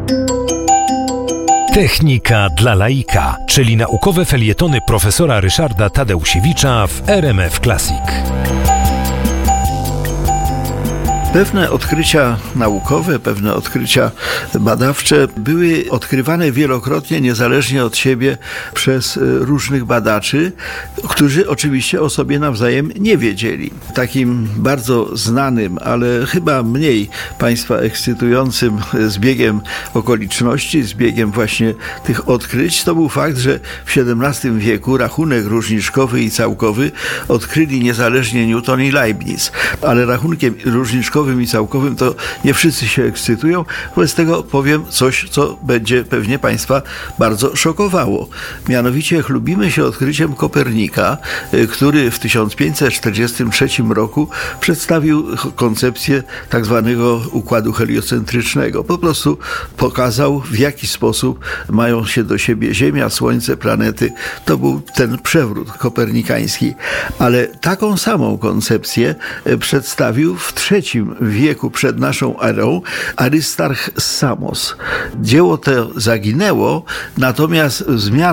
Technika dla laika, czyli naukowe felietony profesora Ryszarda Tadeusiewicza w RMF Classic. Pewne odkrycia naukowe, pewne odkrycia badawcze były odkrywane wielokrotnie, niezależnie od siebie, przez różnych badaczy, którzy oczywiście o sobie nawzajem nie wiedzieli. Takim bardzo znanym, ale chyba mniej Państwa ekscytującym zbiegiem okoliczności, zbiegiem właśnie tych odkryć, to był fakt, że w XVII wieku rachunek różniczkowy i całkowy odkryli niezależnie Newton i Leibniz. Ale rachunkiem różniczkowym i całkowym to nie wszyscy się ekscytują, wobec tego powiem coś, co będzie pewnie Państwa bardzo szokowało. Mianowicie chlubimy się odkryciem Kopernika, który w 1543 roku przedstawił koncepcję tak zwanego układu heliocentrycznego. Po prostu pokazał, w jaki sposób mają się do siebie Ziemia, Słońce, planety. To był ten przewrót kopernikański. Ale taką samą koncepcję przedstawił w III wieku przed naszą erą Arystarch z Samos. Dzieło to zaginęło, natomiast zmiana